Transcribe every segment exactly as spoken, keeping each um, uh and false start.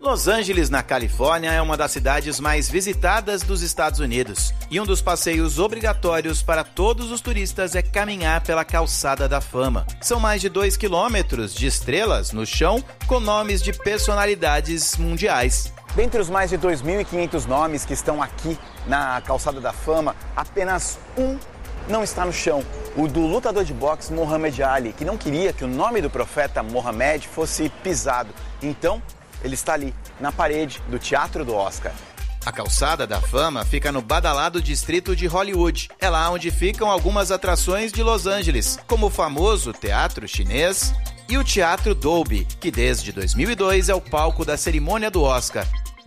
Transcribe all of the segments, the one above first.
Los Angeles, na Califórnia, é uma das cidades mais visitadas dos Estados Unidos. E um dos passeios obrigatórios para todos os turistas é caminhar pela Calçada da Fama. São mais de dois quilômetros de estrelas no chão com nomes de personalidades mundiais. Dentre os mais de dois mil e quinhentos nomes que estão aqui na Calçada da Fama, apenas um não está no chão. O do lutador de boxe Muhammad Ali, que não queria que o nome do profeta Mohammed fosse pisado. Então, ele está ali, na parede do Teatro do Oscar. A Calçada da Fama fica no badalado distrito de Hollywood. É lá onde ficam algumas atrações de Los Angeles, como o famoso Teatro Chinês e o Teatro Dolby, que desde dois mil e dois é o palco da cerimônia do Oscar.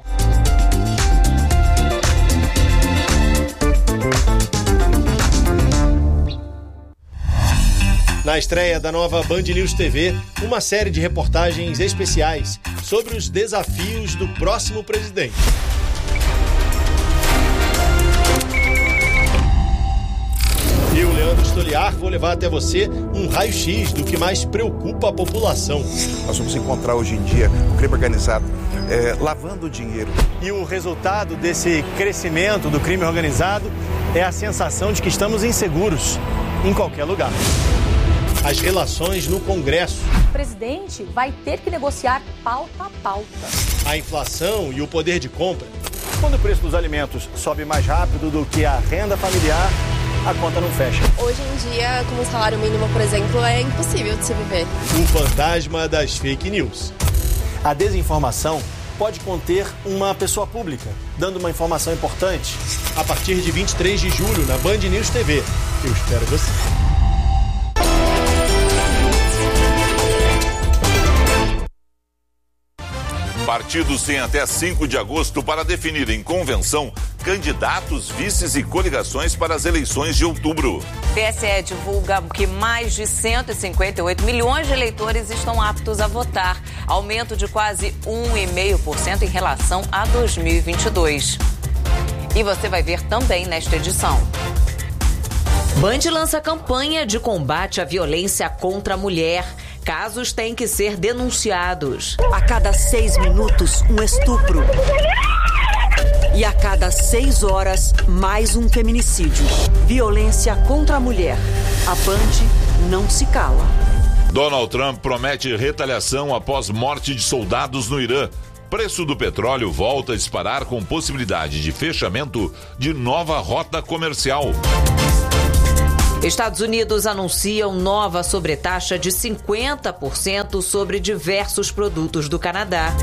Na estreia da nova Band News T V, uma série de reportagens especiais sobre os desafios do próximo presidente. Eu, Leandro Stoliar, vou levar até você um raio-x do que mais preocupa a população. Nós vamos encontrar hoje em dia o crime organizado é, lavando dinheiro. E o resultado desse crescimento do crime organizado é a sensação de que estamos inseguros em qualquer lugar. As relações no Congresso. O presidente vai ter que negociar pauta a pauta. A inflação e o poder de compra. Quando o preço dos alimentos sobe mais rápido do que a renda familiar, a conta não fecha. Hoje em dia, com o salário mínimo, por exemplo, é impossível de se viver. O fantasma das fake news. A desinformação pode conter uma pessoa pública, dando uma informação importante. A partir de vinte e três de julho, na Band News T V. Eu espero você. Partidos têm até cinco de agosto para definir em convenção candidatos, vices e coligações para as eleições de outubro. T S E divulga que mais de cento e cinquenta e oito milhões de eleitores estão aptos a votar, aumento de quase um vírgula cinco por cento em relação a dois mil e vinte e dois. E você vai ver também nesta edição. Band lança campanha de combate à violência contra a mulher. Casos têm que ser denunciados. A cada seis minutos, um estupro. E a cada seis horas, mais um feminicídio. Violência contra a mulher. A Band não se cala. Donald Trump promete retaliação após morte de soldados no Irã. Preço do petróleo volta a disparar com possibilidade de fechamento de nova rota comercial. Estados Unidos anunciam nova sobretaxa de cinquenta por cento sobre diversos produtos do Canadá.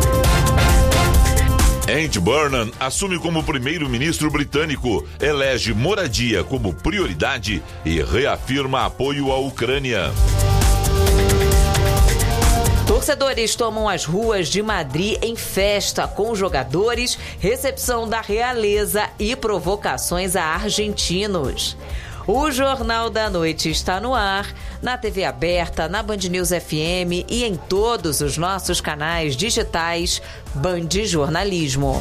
Andy Burnham assume como primeiro-ministro britânico, elege moradia como prioridade e reafirma apoio à Ucrânia. Torcedores tomam as ruas de Madrid em festa com jogadores, recepção da realeza e provocações a argentinos. O Jornal da Noite está no ar, na T V aberta, na Band News F M e em todos os nossos canais digitais Band Jornalismo.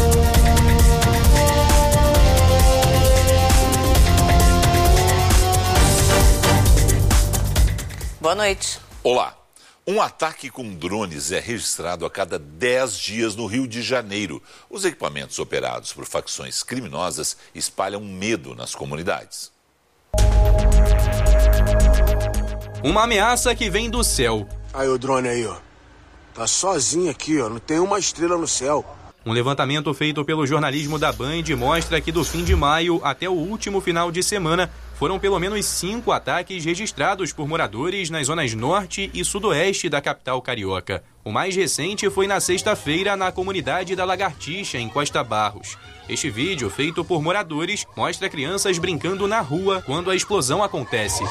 Boa noite. Olá. Um ataque com drones é registrado a cada dez dias no Rio de Janeiro. Os equipamentos operados por facções criminosas espalham medo nas comunidades. Uma ameaça que vem do céu. Aí o drone aí, ó. Tá sozinho aqui, ó. Não tem uma estrela no céu. Um levantamento feito pelo jornalismo da Band mostra que do fim de maio até o último final de semana foram pelo menos cinco ataques registrados por moradores nas zonas norte e sudoeste da capital carioca. O mais recente foi na sexta-feira na comunidade da Lagartixa, em Costa Barros. Este vídeo, feito por moradores, mostra crianças brincando na rua quando a explosão acontece.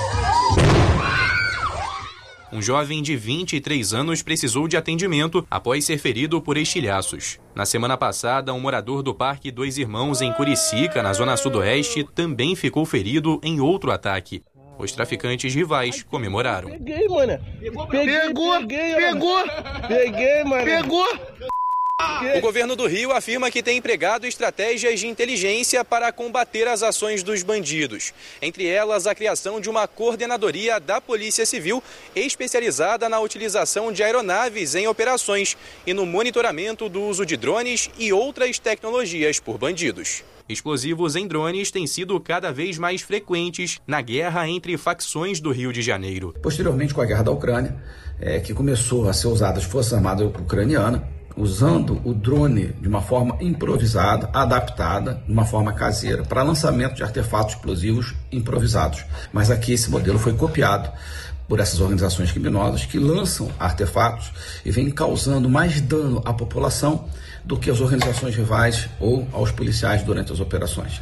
Um jovem de vinte e três anos precisou de atendimento após ser ferido por estilhaços. Na semana passada, um morador do Parque Dois Irmãos, em Curicica, na zona sudoeste, também ficou ferido em outro ataque. Os traficantes rivais comemoraram. Peguei, mano. Peguei, pegou, peguei, pegou, peguei, mano. Pegou. O governo do Rio afirma que tem empregado estratégias de inteligência para combater as ações dos bandidos. Entre elas, a criação de uma coordenadoria da Polícia Civil especializada na utilização de aeronaves em operações e no monitoramento do uso de drones e outras tecnologias por bandidos. Explosivos em drones têm sido cada vez mais frequentes na guerra entre facções do Rio de Janeiro. Posteriormente, com a guerra da Ucrânia, é, que começou a ser usada as Forças Armadas Ucranianas, usando o drone de uma forma improvisada, adaptada, de uma forma caseira, para lançamento de artefatos explosivos improvisados. Mas aqui esse modelo foi copiado por essas organizações criminosas que lançam artefatos e vêm causando mais dano à população do que as organizações rivais ou aos policiais durante as operações.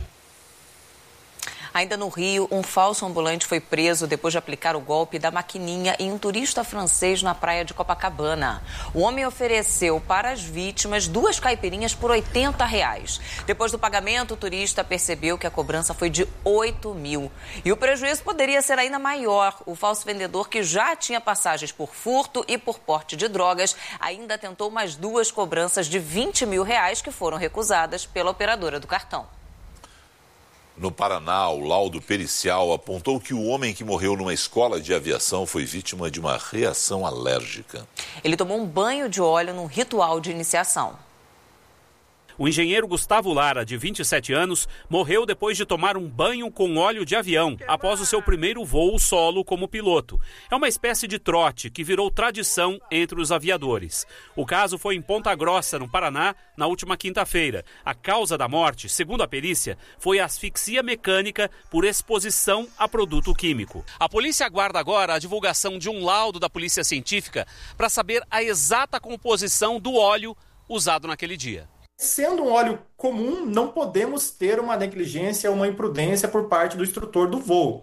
Ainda no Rio, um falso ambulante foi preso depois de aplicar o golpe da maquininha em um turista francês na praia de Copacabana. O homem ofereceu para as vítimas duas caipirinhas por oitenta reais. Depois do pagamento, o turista percebeu que a cobrança foi de oito mil. E o prejuízo poderia ser ainda maior. O falso vendedor, que já tinha passagens por furto e por porte de drogas, ainda tentou mais duas cobranças de vinte mil reais que foram recusadas pela operadora do cartão. No Paraná, o laudo pericial apontou que o homem que morreu numa escola de aviação foi vítima de uma reação alérgica. Ele tomou um banho de óleo num ritual de iniciação. O engenheiro Gustavo Lara, de vinte e sete anos, morreu depois de tomar um banho com óleo de avião, após o seu primeiro voo solo como piloto. É uma espécie de trote que virou tradição entre os aviadores. O caso foi em Ponta Grossa, no Paraná, na última quinta-feira. A causa da morte, segundo a perícia, foi asfixia mecânica por exposição a produto químico. A polícia aguarda agora a divulgação de um laudo da polícia científica para saber a exata composição do óleo usado naquele dia. Sendo um óleo comum, não podemos ter uma negligência ou uma imprudência por parte do instrutor do voo.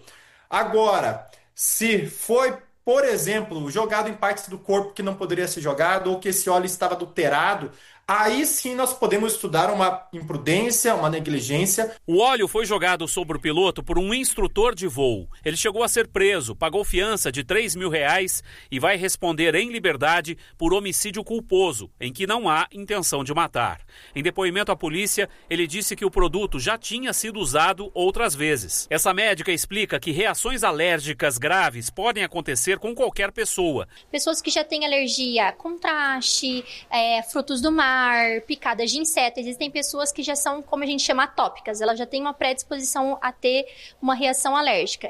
Agora, se foi, por exemplo, jogado em partes do corpo que não poderia ser jogado ou que esse óleo estava adulterado, aí sim nós podemos estudar uma imprudência, uma negligência. O óleo foi jogado sobre o piloto por um instrutor de voo. Ele chegou a ser preso, pagou fiança de três mil reais e vai responder em liberdade por homicídio culposo, em que não há intenção de matar. Em depoimento à polícia, ele disse que o produto já tinha sido usado outras vezes. Essa médica explica que reações alérgicas graves podem acontecer com qualquer pessoa. Pessoas que já têm alergia a contraste, é, frutos do mar, picadas de inseto. Existem pessoas que já são, como a gente chama, atópicas. Elas já têm uma predisposição a ter uma reação alérgica.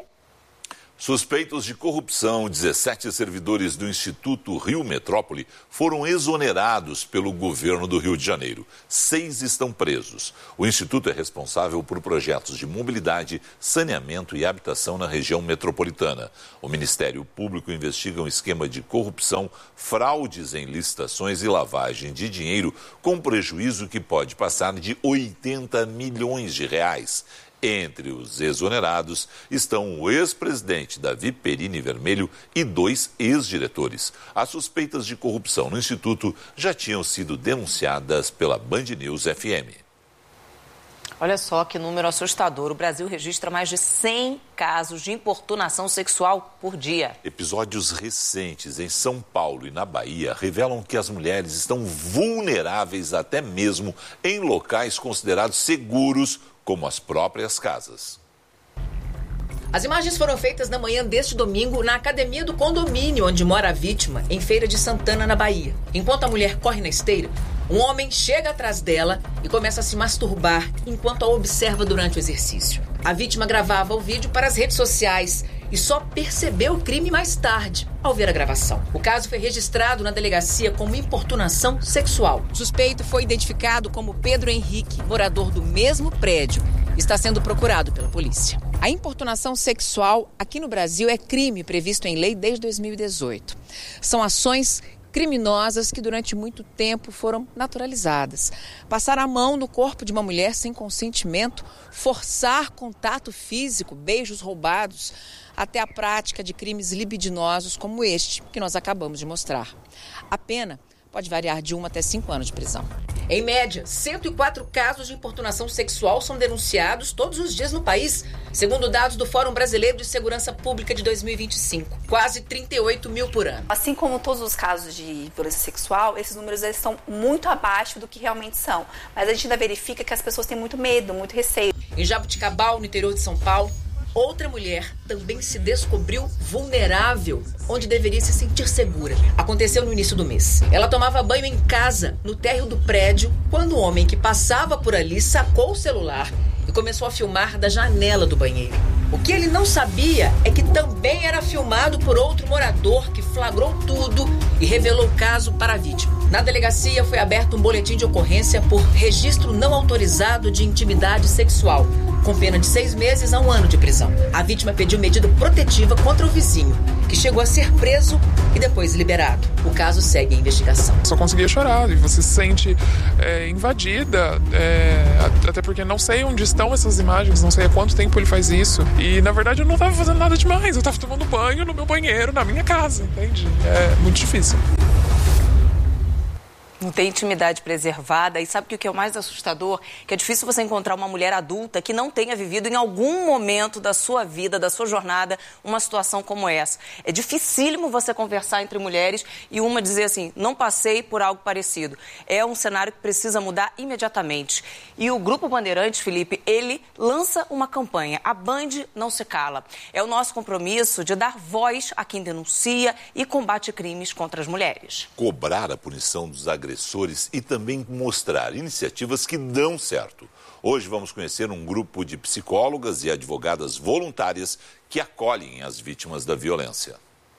Suspeitos de corrupção, dezessete servidores do Instituto Rio Metrópole foram exonerados pelo governo do Rio de Janeiro. Seis estão presos. O Instituto é responsável por projetos de mobilidade, saneamento e habitação na região metropolitana. O Ministério Público investiga um esquema de corrupção, fraudes em licitações e lavagem de dinheiro com prejuízo que pode passar de oitenta milhões de reais. Entre os exonerados estão o ex-presidente Davi Perini Vermelho e dois ex-diretores. As suspeitas de corrupção no Instituto já tinham sido denunciadas pela Band News F M. Olha só que número assustador. O Brasil registra mais de cem casos de importunação sexual por dia. Episódios recentes em São Paulo e na Bahia revelam que as mulheres estão vulneráveis até mesmo em locais considerados seguros, como as próprias casas. As imagens foram feitas na manhã deste domingo na academia do condomínio onde mora a vítima, em Feira de Santana, na Bahia. Enquanto a mulher corre na esteira, um homem chega atrás dela e começa a se masturbar enquanto a observa durante o exercício. A vítima gravava o vídeo para as redes sociais e só percebeu o crime mais tarde, ao ver a gravação. O caso foi registrado na delegacia como importunação sexual. O suspeito foi identificado como Pedro Henrique, morador do mesmo prédio. Está sendo procurado pela polícia. A importunação sexual aqui no Brasil é crime previsto em lei desde dois mil e dezoito. São ações criminosas que durante muito tempo foram naturalizadas. Passar a mão no corpo de uma mulher sem consentimento, forçar contato físico, beijos roubados, até a prática de crimes libidinosos como este que nós acabamos de mostrar. A pena pode variar de um até cinco anos de prisão. Em média, cento e quatro casos de importunação sexual são denunciados todos os dias no país, segundo dados do Fórum Brasileiro de Segurança Pública de dois mil e vinte e cinco. Quase trinta e oito mil por ano. Assim como todos os casos de violência sexual, esses números eles estão muito abaixo do que realmente são. Mas a gente ainda verifica que as pessoas têm muito medo, muito receio. Em Jabuticabal, no interior de São Paulo, outra mulher também se descobriu vulnerável, onde deveria se sentir segura. Aconteceu no início do mês. Ela tomava banho em casa, no térreo do prédio, quando o homem que passava por ali sacou o celular e começou a filmar da janela do banheiro. O que ele não sabia é que também era filmado por outro morador que flagrou tudo e revelou o caso para a vítima. Na delegacia foi aberto um boletim de ocorrência por registro não autorizado de intimidade sexual, com pena de seis meses a um ano de prisão. A vítima pediu medida protetiva contra o vizinho, que chegou a ser preso e depois liberado. O caso segue a investigação. Só conseguia chorar e você se sente é, invadida, é, até porque não sei onde estão essas imagens, não sei há quanto tempo ele faz isso. E, na verdade, eu não estava fazendo nada demais. Eu estava tomando banho no meu banheiro, na minha casa, entende? É muito difícil. Não tem intimidade preservada. E sabe o que é o mais assustador? Que é difícil você encontrar uma mulher adulta que não tenha vivido em algum momento da sua vida, da sua jornada, uma situação como essa. É dificílimo você conversar entre mulheres e uma dizer assim, não passei por algo parecido. É um cenário que precisa mudar imediatamente. E o Grupo Bandeirantes, Felipe, ele lança uma campanha, A Band Não Se Cala. É o nosso compromisso de dar voz a quem denuncia e combate crimes contra as mulheres. Cobrar a punição dos agressores agressores e também mostrar iniciativas que dão certo. Hoje vamos conhecer um grupo de psicólogas e advogadas voluntárias que acolhem as vítimas da violência.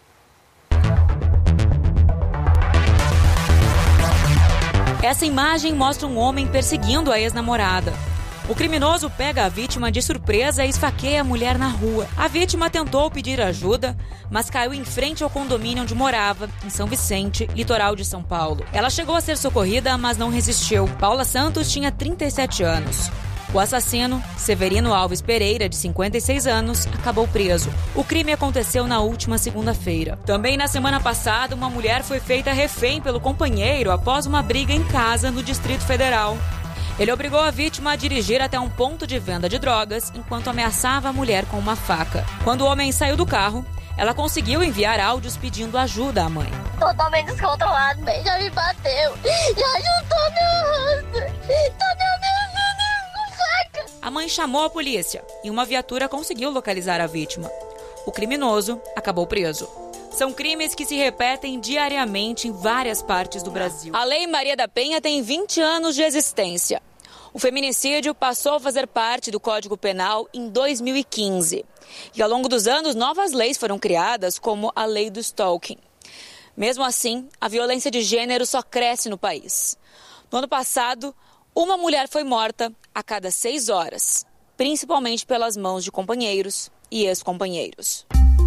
Essa imagem mostra um homem perseguindo a ex-namorada. O criminoso pega a vítima de surpresa e esfaqueia a mulher na rua. A vítima tentou pedir ajuda, mas caiu em frente ao condomínio onde morava, em São Vicente, litoral de São Paulo. Ela chegou a ser socorrida, mas não resistiu. Paula Santos tinha trinta e sete anos. O assassino, Severino Alves Pereira, de cinquenta e seis anos, acabou preso. O crime aconteceu na última segunda-feira. Também na semana passada, uma mulher foi feita refém pelo companheiro após uma briga em casa no Distrito Federal. Ele obrigou a vítima a dirigir até um ponto de venda de drogas enquanto ameaçava a mulher com uma faca. Quando o homem saiu do carro, ela conseguiu enviar áudios pedindo ajuda à mãe. Totalmente descontrolado, bem, já me bateu, já juntou meu rosto, tá me ameaçando com faca. A mãe chamou a polícia e uma viatura conseguiu localizar a vítima. O criminoso acabou preso. São crimes que se repetem diariamente em várias partes do Brasil. A Lei Maria da Penha tem vinte anos de existência. O feminicídio passou a fazer parte do Código Penal em dois mil e quinze. E ao longo dos anos, novas leis foram criadas, como a Lei do Stalking. Mesmo assim, a violência de gênero só cresce no país. No ano passado, uma mulher foi morta a cada seis horas, principalmente pelas mãos de companheiros e ex-companheiros.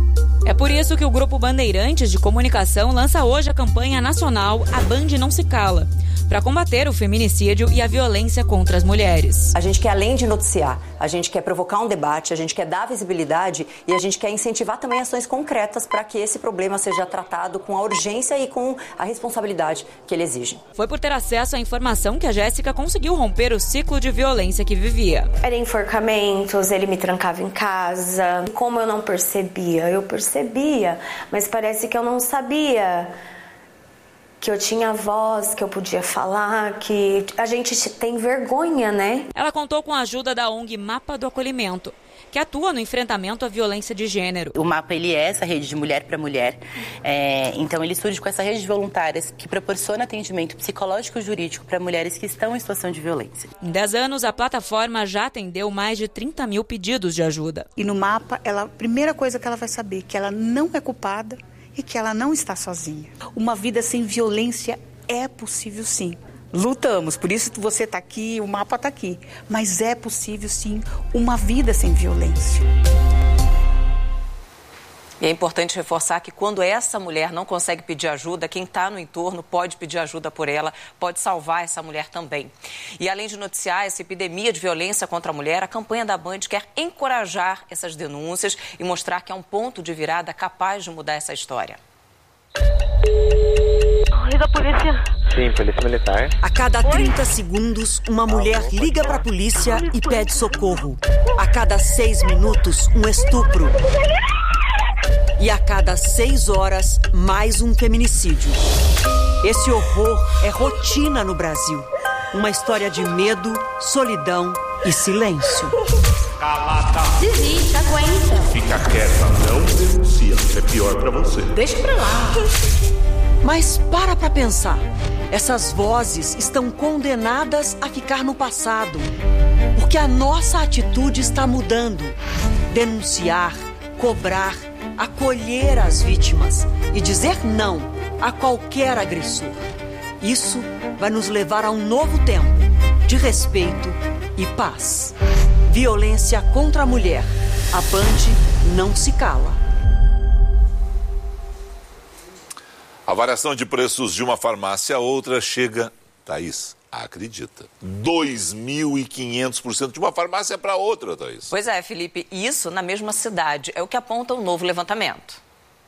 É por isso que o Grupo Bandeirantes de Comunicação lança hoje a campanha nacional A Band Não Se Cala, para combater o feminicídio e a violência contra as mulheres. A gente quer, além de noticiar, a gente quer provocar um debate, a gente quer dar visibilidade e a gente quer incentivar também ações concretas para que esse problema seja tratado com a urgência e com a responsabilidade que ele exige. Foi por ter acesso à informação que a Jéssica conseguiu romper o ciclo de violência que vivia. Era enforcamentos, ele me trancava em casa. Como eu não percebia? Eu percebia, mas parece que eu não sabia que eu tinha voz, que eu podia falar, que a gente tem vergonha, né? Ela contou com a ajuda da O N G Mapa do Acolhimento, que atua no enfrentamento à violência de gênero. O Mapa, ele é essa rede de mulher para mulher, é, então ele surge com essa rede de voluntárias que proporciona atendimento psicológico e jurídico para mulheres que estão em situação de violência. Em dez anos, a plataforma já atendeu mais de trinta mil pedidos de ajuda. E no Mapa, ela, a primeira coisa que ela vai saber é que ela não é culpada e que ela não está sozinha. Uma vida sem violência é possível, sim. Lutamos, por isso você está aqui, o Mapa está aqui. Mas é possível, sim, uma vida sem violência. E é importante reforçar que quando essa mulher não consegue pedir ajuda, quem está no entorno pode pedir ajuda por ela, pode salvar essa mulher também. E além de noticiar essa epidemia de violência contra a mulher, a campanha da Band quer encorajar essas denúncias e mostrar que é um ponto de virada capaz de mudar essa história. Oi, da polícia. Sim, polícia militar. A cada trinta segundos, uma mulher liga para a polícia e pede socorro. A cada seis minutos, um estupro. E a cada seis horas, mais um feminicídio. Esse horror é rotina no Brasil. Uma história de medo, solidão e silêncio. Calada. Desiste, aguenta. Fica quieta, não denuncia. É pior pra você. Deixa pra lá. Mas para pra pensar. Essas vozes estão condenadas a ficar no passado. Porque a nossa atitude está mudando. Denunciar, cobrar, acolher as vítimas e dizer não a qualquer agressor. Isso vai nos levar a um novo tempo de respeito e paz. Violência contra a mulher. A Band não se cala. A variação de preços de uma farmácia a outra chega, Thaís, acredita, dois mil e quinhentos por cento de uma farmácia para outra, Thaís. Pois é, Felipe, isso na mesma cidade é o que aponta um novo levantamento.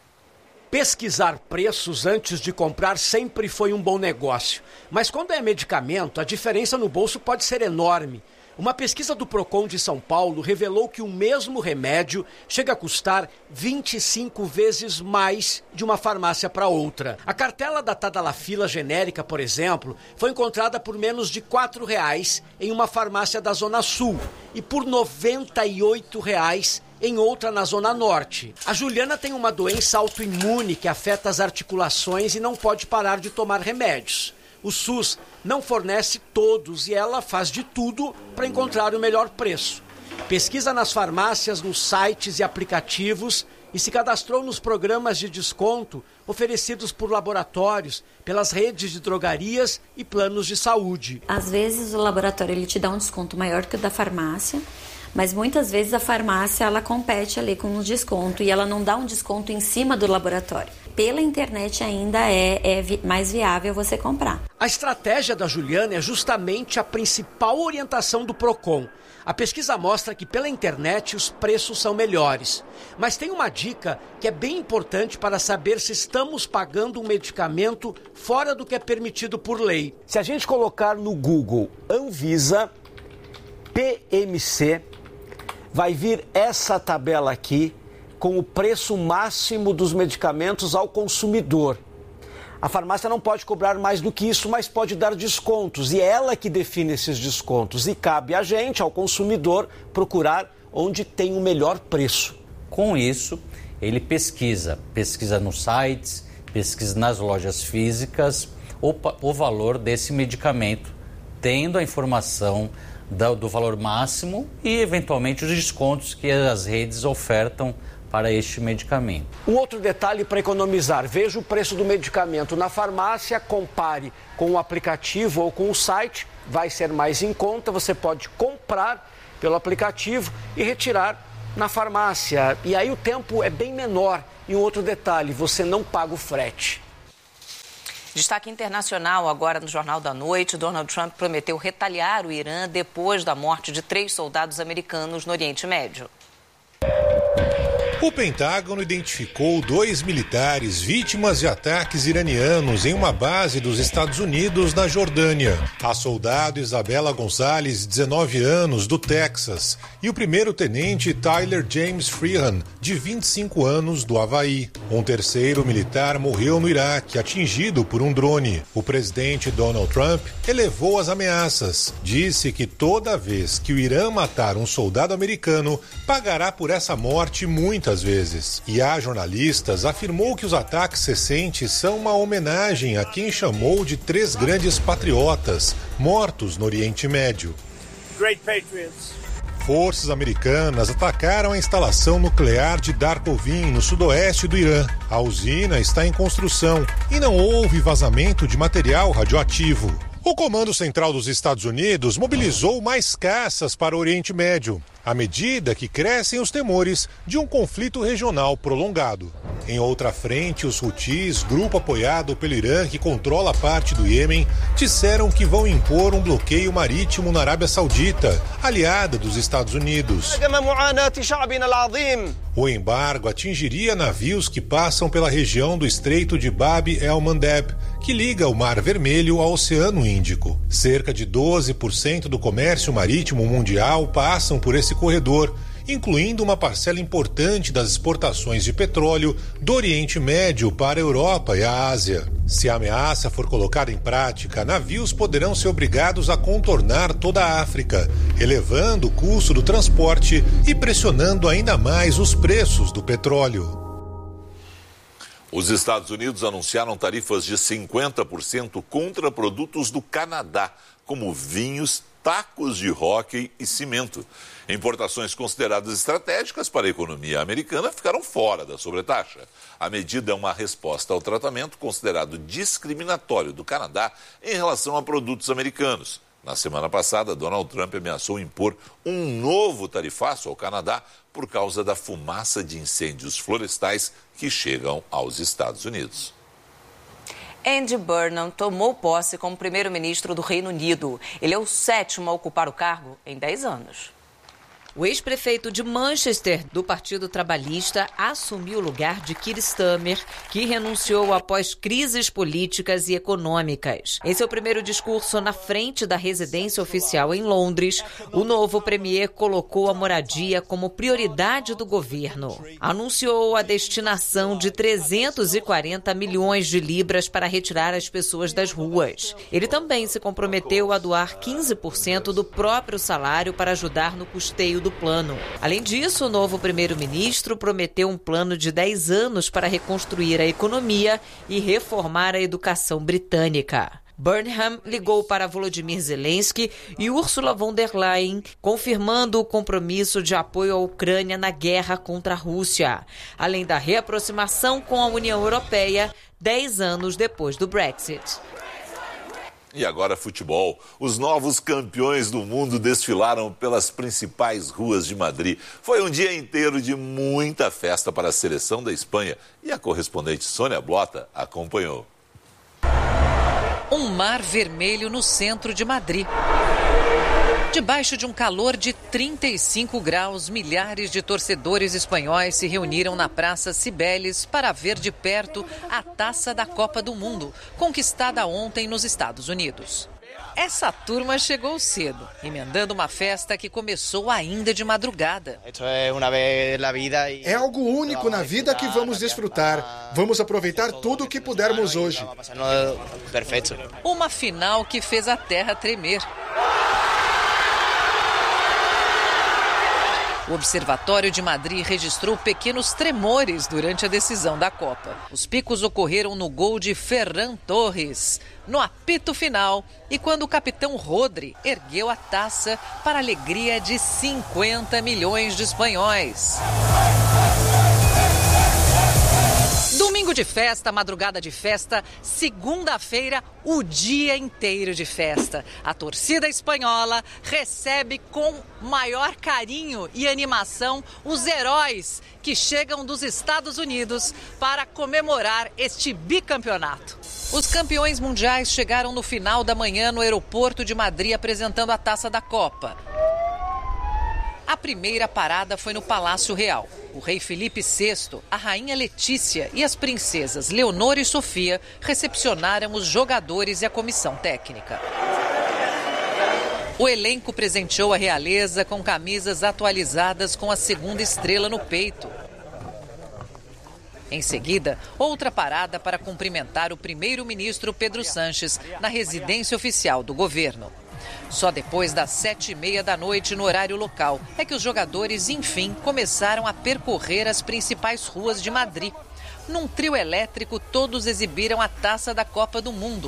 Pesquisar preços antes de comprar sempre foi um bom negócio. Mas quando é medicamento, a diferença no bolso pode ser enorme. Uma pesquisa do Procon de São Paulo revelou que o mesmo remédio chega a custar vinte e cinco vezes mais de uma farmácia para outra. A cartela da Tadalafila genérica, por exemplo, foi encontrada por menos de quatro reais em uma farmácia da Zona Sul e por noventa e oito reais em outra na Zona Norte. A Juliana tem uma doença autoimune que afeta as articulações e não pode parar de tomar remédios. O SUS não fornece todos e ela faz de tudo para encontrar o melhor preço. Pesquisa nas farmácias, nos sites e aplicativos e se cadastrou nos programas de desconto oferecidos por laboratórios, pelas redes de drogarias e planos de saúde. Às vezes o laboratório ele te dá um desconto maior que o da farmácia, mas muitas vezes a farmácia ela compete ali com um desconto e ela não dá um desconto em cima do laboratório. Pela internet ainda é, é vi- mais viável você comprar. A estratégia da Juliana é justamente a principal orientação do Procon. A pesquisa mostra que pela internet os preços são melhores. Mas tem uma dica que é bem importante para saber se estamos pagando um medicamento fora do que é permitido por lei. Se a gente colocar no Google Anvisa, P M C, vai vir essa tabela aqui com o preço máximo dos medicamentos ao consumidor. A farmácia não pode cobrar mais do que isso, mas pode dar descontos. E é ela que define esses descontos. E cabe a gente, ao consumidor, procurar onde tem o melhor preço. Com isso, ele pesquisa. Pesquisa nos sites, pesquisa nas lojas físicas o, o valor desse medicamento, tendo a informação do, do valor máximo e, eventualmente, os descontos que as redes ofertam para este medicamento. Um outro detalhe para economizar, veja o preço do medicamento na farmácia, compare com o aplicativo ou com o site, vai ser mais em conta, você pode comprar pelo aplicativo e retirar na farmácia. E aí o tempo é bem menor. E um outro detalhe, você não paga o frete. Destaque internacional agora no Jornal da Noite. Donald Trump prometeu retaliar o Irã depois da morte de três soldados americanos no Oriente Médio. O Pentágono identificou dois militares vítimas de ataques iranianos em uma base dos Estados Unidos na Jordânia. A soldado Isabela Gonzalez, dezenove anos, do Texas, e o primeiro-tenente Tyler James Freehan, de vinte e cinco anos, do Havaí. Um terceiro militar morreu no Iraque, atingido por um drone. O presidente Donald Trump elevou as ameaças. Disse que toda vez que o Irã matar um soldado americano, pagará por essa morte muitas vezes. E a jornalistas afirmou que os ataques recentes são uma homenagem a quem chamou de três grandes patriotas mortos no Oriente Médio. Great patriots. Forças americanas atacaram a instalação nuclear de Darkovin, no sudoeste do Irã. A usina está em construção e não houve vazamento de material radioativo. O Comando Central dos Estados Unidos mobilizou mais caças para o Oriente Médio, à medida que crescem os temores de um conflito regional prolongado. Em outra frente, os Houthis, grupo apoiado pelo Irã que controla parte do Iêmen, disseram que vão impor um bloqueio marítimo na Arábia Saudita, aliada dos Estados Unidos. O embargo atingiria navios que passam pela região do Estreito de Bab el-Mandeb, que liga o Mar Vermelho ao Oceano Índico. Cerca de doze por cento do comércio marítimo mundial passam por esse corredor, incluindo uma parcela importante das exportações de petróleo do Oriente Médio para a Europa e a Ásia. Se a ameaça for colocada em prática, navios poderão ser obrigados a contornar toda a África, elevando o custo do transporte e pressionando ainda mais os preços do petróleo. Os Estados Unidos anunciaram tarifas de cinquenta por cento contra produtos do Canadá, como vinhos, tacos de hóquei e cimento. Importações consideradas estratégicas para a economia americana ficaram fora da sobretaxa. A medida é uma resposta ao tratamento considerado discriminatório do Canadá em relação a produtos americanos. Na semana passada, Donald Trump ameaçou impor um novo tarifaço ao Canadá por causa da fumaça de incêndios florestais que chegam aos Estados Unidos. Andy Burnham tomou posse como primeiro-ministro do Reino Unido. Ele é o sétimo a ocupar o cargo em dez anos. O ex-prefeito de Manchester, do Partido Trabalhista, assumiu o lugar de Keir Starmer, que renunciou após crises políticas e econômicas. Em seu primeiro discurso na frente da residência oficial em Londres, o novo premier colocou a moradia como prioridade do governo. Anunciou a destinação de trezentos e quarenta milhões de libras para retirar as pessoas das ruas. Ele também se comprometeu a doar quinze por cento do próprio salário para ajudar no custeio do plano. Além disso, o novo primeiro-ministro prometeu um plano de dez anos para reconstruir a economia e reformar a educação britânica. Burnham ligou para Volodymyr Zelensky e Ursula von der Leyen, confirmando o compromisso de apoio à Ucrânia na guerra contra a Rússia, além da reaproximação com a União Europeia dez anos depois do Brexit. E agora futebol. Os novos campeões do mundo desfilaram pelas principais ruas de Madrid. Foi um dia inteiro de muita festa para a seleção da Espanha e a correspondente Sônia Blota acompanhou. Um mar vermelho no centro de Madrid. Debaixo de um calor de trinta e cinco graus, milhares de torcedores espanhóis se reuniram na Praça Cibeles para ver de perto a taça da Copa do Mundo, conquistada ontem nos Estados Unidos. Essa turma chegou cedo, emendando uma festa que começou ainda de madrugada. É algo único na vida que vamos desfrutar. Vamos aproveitar tudo o que pudermos hoje. Uma final que fez a terra tremer. O Observatório de Madrid registrou pequenos tremores durante a decisão da Copa. Os picos ocorreram no gol de Ferran Torres, no apito final, e quando o capitão Rodri ergueu a taça para a alegria de cinquenta milhões de espanhóis. Domingo de festa, madrugada de festa, segunda-feira, o dia inteiro de festa. A torcida espanhola recebe com maior carinho e animação os heróis que chegam dos Estados Unidos para comemorar este bicampeonato. Os campeões mundiais chegaram no final da manhã no aeroporto de Madrid apresentando a taça da Copa. A primeira parada foi no Palácio Real. O rei Felipe sexto, a rainha Letícia e as princesas Leonor e Sofia recepcionaram os jogadores e a comissão técnica. O elenco presenteou a realeza com camisas atualizadas com a segunda estrela no peito. Em seguida, outra parada para cumprimentar o primeiro-ministro Pedro Sánchez na residência oficial do governo. Só depois das sete e meia da noite no horário local é que os jogadores, enfim, começaram a percorrer as principais ruas de Madrid. Num trio elétrico, todos exibiram a taça da Copa do Mundo.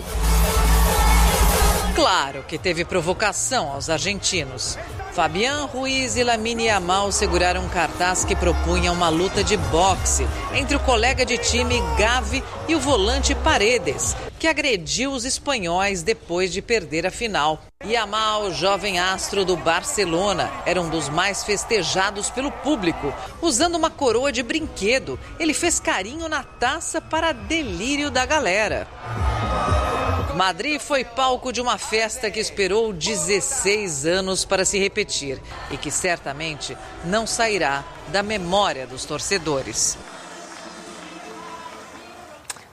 Claro que teve provocação aos argentinos. Fabián Ruiz e Lamine Yamal seguraram um cartaz que propunha uma luta de boxe entre o colega de time Gavi e o volante Paredes, que agrediu os espanhóis depois de perder a final. Yamal, jovem astro do Barcelona, era um dos mais festejados pelo público. Usando uma coroa de brinquedo, ele fez carinho na taça para delírio da galera. Madrid foi palco de uma festa que esperou dezesseis anos para se repetir e que certamente não sairá da memória dos torcedores.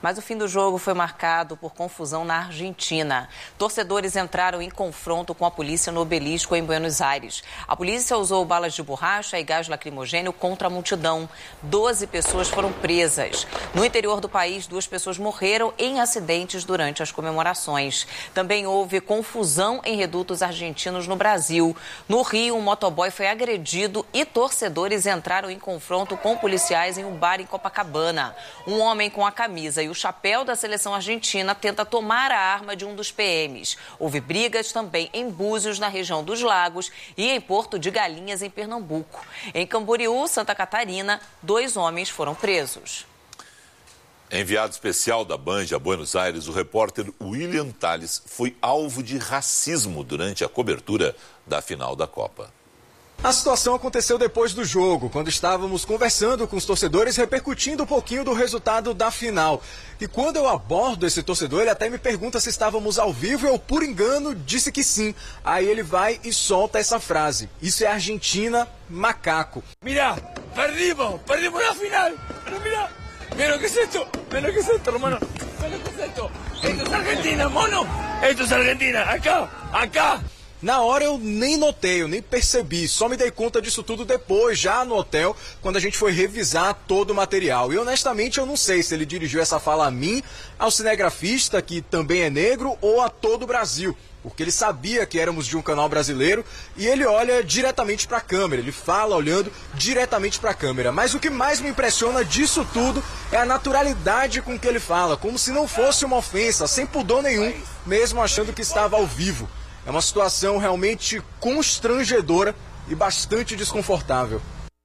Mas o fim do jogo foi marcado por confusão na Argentina. Torcedores entraram em confronto com a polícia no Obelisco, em Buenos Aires. A polícia usou balas de borracha e gás lacrimogênio contra a multidão. Doze pessoas foram presas. No interior do país, duas pessoas morreram em acidentes durante as comemorações. Também houve confusão em redutos argentinos no Brasil. No Rio, um motoboy foi agredido e torcedores entraram em confronto com policiais em um bar em Copacabana. Um homem com a camisa e o chapéu da seleção argentina tenta tomar a arma de um dos P Ms. Houve brigas também em Búzios, na região dos Lagos, e em Porto de Galinhas, em Pernambuco. Em Camboriú, Santa Catarina, dois homens foram presos. Enviado especial da Band a Buenos Aires, o repórter William Tales foi alvo de racismo durante a cobertura da final da Copa. A situação aconteceu depois do jogo, quando estávamos conversando com os torcedores, repercutindo um pouquinho do resultado da final. E quando eu abordo esse torcedor, ele até me pergunta se estávamos ao vivo e eu, por engano, disse que sim. Aí ele vai e solta essa frase. Isso é Argentina, macaco. Mira, perdimos, perdimos na final. Pero mira, mira o que é isso, mira o que é isso, hermano. Mira o que é isso. Esto es Argentina, mono. Esto es Argentina, acá, acá. Na hora eu nem notei, eu nem percebi, só me dei conta disso tudo depois, já no hotel, quando a gente foi revisar todo o material. E honestamente eu não sei se ele dirigiu essa fala a mim, ao cinegrafista, que também é negro, ou a todo o Brasil. Porque ele sabia que éramos de um canal brasileiro e ele olha diretamente para a câmera, ele fala olhando diretamente para a câmera. Mas o que mais me impressiona disso tudo é a naturalidade com que ele fala, como se não fosse uma ofensa, sem pudor nenhum, mesmo achando que estava ao vivo. É uma situação realmente constrangedora e bastante desconfortável.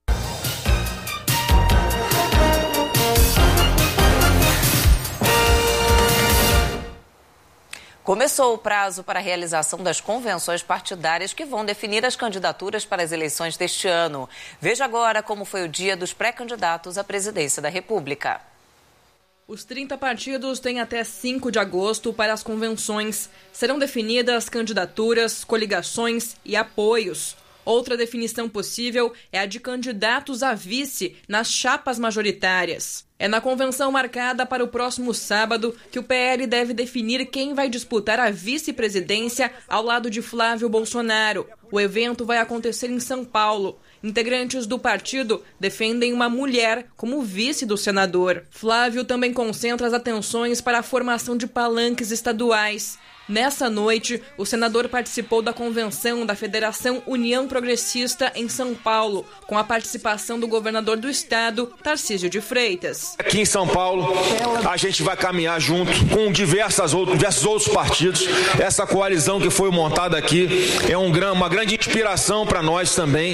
Começou o prazo para a realização das convenções partidárias que vão definir as candidaturas para as eleições deste ano. Veja agora como foi o dia dos pré-candidatos à presidência da República. Os trinta partidos têm até cinco de agosto para as convenções. Serão definidas candidaturas, coligações e apoios. Outra definição possível é a de candidatos a vice nas chapas majoritárias. É na convenção marcada para o próximo sábado que o P L deve definir quem vai disputar a vice-presidência ao lado de Flávio Bolsonaro. O evento vai acontecer em São Paulo. Integrantes do partido defendem uma mulher como vice do senador. Flávio também concentra as atenções para a formação de palanques estaduais. Nessa noite, o senador participou da convenção da Federação União Progressista em São Paulo, com a participação do governador do estado, Tarcísio de Freitas. Aqui em São Paulo, a gente vai caminhar junto com diversas outros, diversos outros partidos. Essa coalizão que foi montada aqui é um, uma grande inspiração para nós também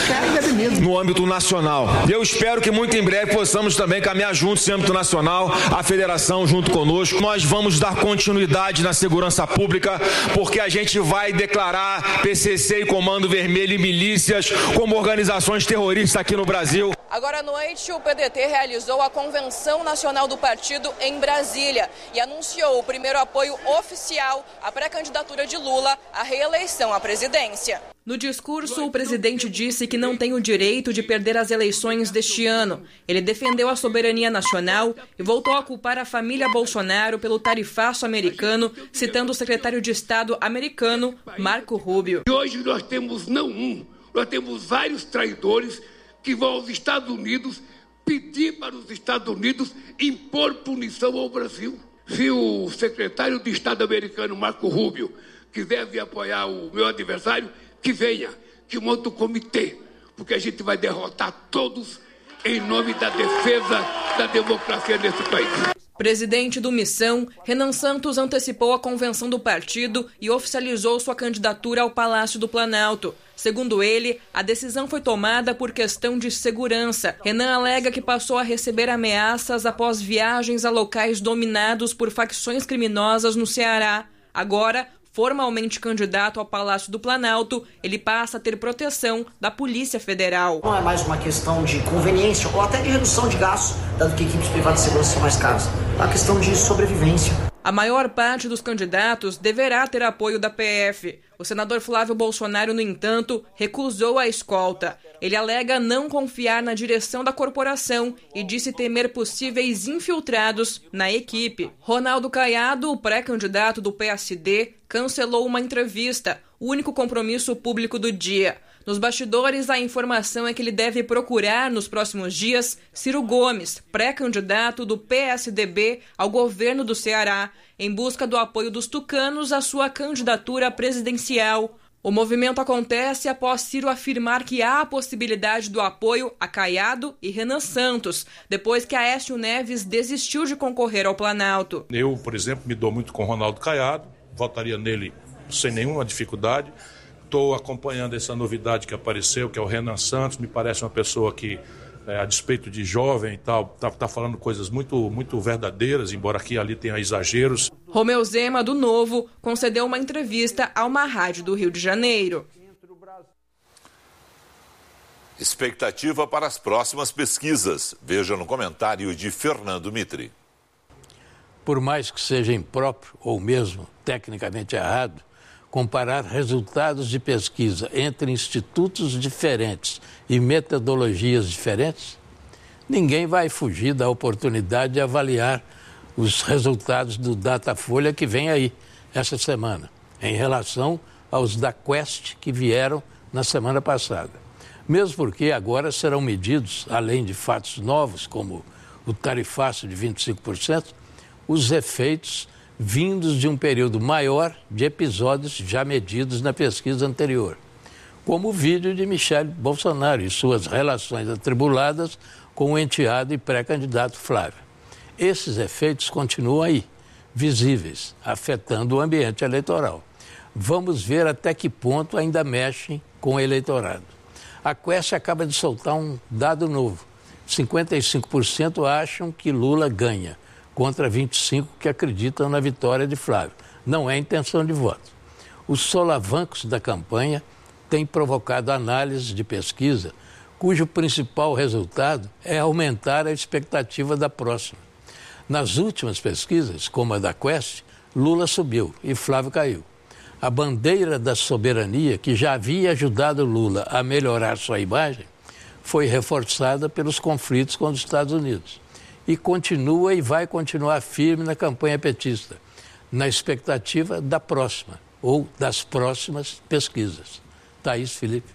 no âmbito nacional. Eu espero que muito em breve possamos também caminhar juntos no âmbito nacional, a federação junto conosco. Nós vamos dar continuidade na segurança pública, porque a gente vai declarar P C C e Comando Vermelho e milícias como organizações terroristas aqui no Brasil. Agora à noite, o P D T realizou a Convenção Nacional do Partido em Brasília e anunciou o primeiro apoio oficial à pré-candidatura de Lula à reeleição à presidência. No discurso, o presidente disse que não tem o direito de perder as eleições deste ano. Ele defendeu a soberania nacional e voltou a culpar a família Bolsonaro pelo tarifaço americano, citando o secretário de Estado americano, Marco Rubio. E hoje nós temos não um, nós temos vários traidores que vão aos Estados Unidos pedir para os Estados Unidos impor punição ao Brasil. Se o secretário de Estado americano, Marco Rubio, quiser vir apoiar o meu adversário, que venha, que monte o comitê, porque a gente vai derrotar todos em nome da defesa da democracia nesse país. Presidente do Missão, Renan Santos antecipou a convenção do partido e oficializou sua candidatura ao Palácio do Planalto. Segundo ele, a decisão foi tomada por questão de segurança. Renan alega que passou a receber ameaças após viagens a locais dominados por facções criminosas no Ceará. Agora, formalmente candidato ao Palácio do Planalto, ele passa a ter proteção da Polícia Federal. Não é mais uma questão de conveniência ou até de redução de gastos, dado que equipes privadas de segurança são mais caras. É uma questão de sobrevivência. A maior parte dos candidatos deverá ter apoio da P F. O senador Flávio Bolsonaro, no entanto, recusou a escolta. Ele alega não confiar na direção da corporação e disse temer possíveis infiltrados na equipe. Ronaldo Caiado, o pré-candidato do P S D, cancelou uma entrevista, o único compromisso público do dia. Nos bastidores, a informação é que ele deve procurar nos próximos dias Ciro Gomes, pré-candidato do P S D B ao governo do Ceará, em busca do apoio dos tucanos à sua candidatura presidencial. O movimento acontece após Ciro afirmar que há a possibilidade do apoio a Caiado e Renan Santos, depois que Aécio Neves desistiu de concorrer ao Planalto. Eu, por exemplo, me dou muito com Ronaldo Caiado, votaria nele sem nenhuma dificuldade. Estou acompanhando essa novidade que apareceu, que é o Renan Santos. Me parece uma pessoa que, é, a despeito de jovem e tal, está tá falando coisas muito, muito verdadeiras, embora aqui e ali tenha exageros. Romeu Zema, do Novo, concedeu uma entrevista a uma rádio do Rio de Janeiro. Expectativa para as próximas pesquisas. Veja no comentário de Fernando Mitri. Por mais que seja impróprio ou mesmo tecnicamente errado, comparar resultados de pesquisa entre institutos diferentes e metodologias diferentes, ninguém vai fugir da oportunidade de avaliar os resultados do Datafolha que vem aí essa semana, em relação aos da Quest que vieram na semana passada. Mesmo porque agora serão medidos, além de fatos novos, como o tarifaço de vinte e cinco por cento, os efeitos vindos de um período maior de episódios já medidos na pesquisa anterior, como o vídeo de Michele Bolsonaro e suas relações atribuladas com o enteado e pré-candidato Flávio. Esses efeitos continuam aí, visíveis, afetando o ambiente eleitoral. Vamos ver até que ponto ainda mexem com o eleitorado. A Quest acaba de soltar um dado novo. cinquenta e cinco por cento acham que Lula ganha, contra vinte e cinco por cento que acreditam na vitória de Flávio. Não é intenção de voto. Os solavancos da campanha têm provocado análises de pesquisa cujo principal resultado é aumentar a expectativa da próxima. Nas últimas pesquisas, como a da Quest, Lula subiu e Flávio caiu. A bandeira da soberania, que já havia ajudado Lula a melhorar sua imagem, foi reforçada pelos conflitos com os Estados Unidos. E continua e vai continuar firme na campanha petista, na expectativa da próxima ou das próximas pesquisas. Thaís Felipe.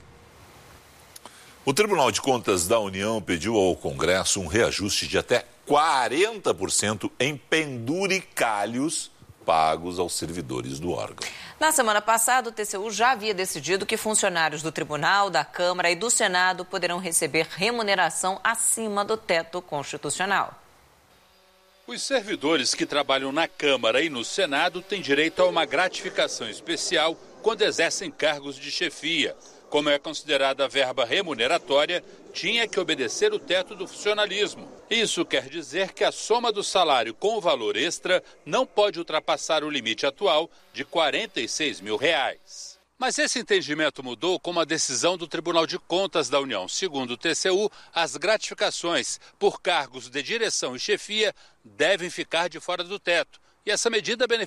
O Tribunal de Contas da União pediu ao Congresso um reajuste de até quarenta por cento em penduricalhos pagos aos servidores do órgão. Na semana passada, o T C U já havia decidido que funcionários do Tribunal, da Câmara e do Senado poderão receber remuneração acima do teto constitucional. Os servidores que trabalham na Câmara e no Senado têm direito a uma gratificação especial quando exercem cargos de chefia. Como é considerada a verba remuneratória, tinha que obedecer o teto do funcionalismo. Isso quer dizer que a soma do salário com o valor extra não pode ultrapassar o limite atual de quarenta e seis mil reais. Mas esse entendimento mudou com uma decisão do Tribunal de Contas da União. Segundo o T C U, as gratificações por cargos de direção e chefia devem ficar de fora do teto. E essa medida beneficia